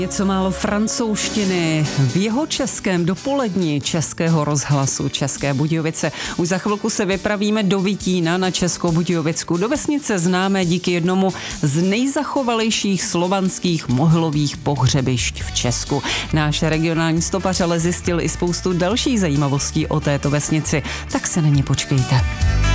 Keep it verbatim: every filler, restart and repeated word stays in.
Něco málo francouzštiny v jeho českém dopolední Českého rozhlasu České Budějovice. Už za chvilku se vypravíme do Vytína na Českobudějovicku, do vesnice známé díky jednomu z nejzachovalejších slovanských mohylových pohřebišť v Česku. Náš regionální stopař ale zjistil i spoustu dalších zajímavostí o této vesnici, tak se na ně počkejte.